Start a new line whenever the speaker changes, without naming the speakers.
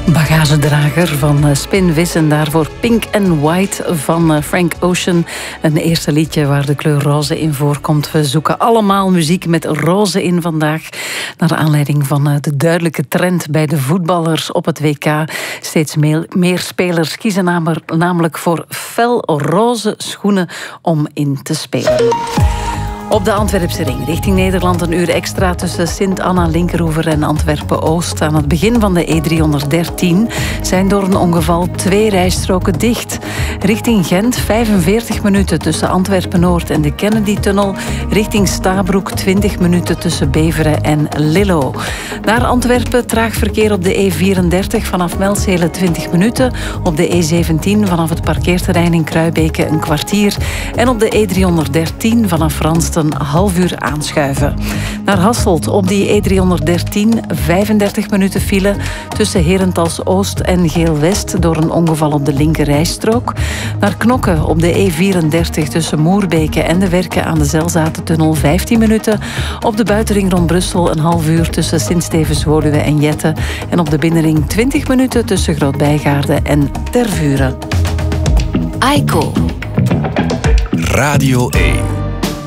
Bagagedrager van Spin Wiz en daarvoor Pink and White van Frank Ocean. Een eerste liedje waar de kleur roze in voorkomt. We zoeken allemaal muziek met roze in vandaag. Naar aanleiding van de duidelijke trend bij de voetballers op het WK. Steeds meer spelers kiezen namelijk voor fel roze schoenen om in te spelen. Op de Antwerpse ring, richting Nederland, een uur extra tussen Sint-Anna, Linkeroever en Antwerpen-Oost. Aan het begin van de E313 zijn door een ongeval 2 rijstroken dicht. Richting Gent 45 minuten tussen Antwerpen-Noord en de Kennedy-tunnel. Richting Stabroek 20 minuten tussen Beveren en Lillo. Naar Antwerpen traag verkeer op de E34 vanaf Melzele 20 minuten. Op de E17 vanaf het parkeerterrein in Kruibeke een kwartier. En op de E313 vanaf Frans een half uur aanschuiven. Naar Hasselt op die E313 35 minuten file tussen Herentals Oost en Geel-West door een ongeval op de linker rijstrook. Naar Knokke op de E34 tussen Moerbeke en de Werken aan de Zelzatentunnel 15 minuten. Op de buitenring rond Brussel een half uur tussen Sint-Stevens-Woluwe en Jette. En op de binnenring 20 minuten tussen Groot-Bijgaarde en Tervuren.
Aiko. Radio 1.